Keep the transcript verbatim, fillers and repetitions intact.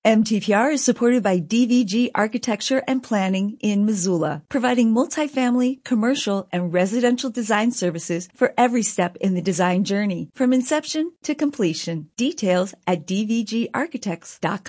M T P R is supported by D V G Architecture and Planning in Missoula, providing multifamily, commercial, and residential design services for every step in the design journey, from inception to completion. Details at d v g architects dot com.